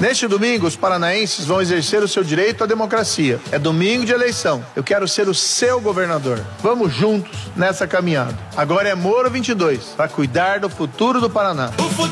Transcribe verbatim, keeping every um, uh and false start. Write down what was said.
Neste domingo, os paranaenses vão exercer o seu direito à democracia. É domingo de eleição. Eu quero ser o seu governador. Vamos juntos nessa caminhada. Agora é Moro vinte e dois, para cuidar do futuro do Paraná. O futuro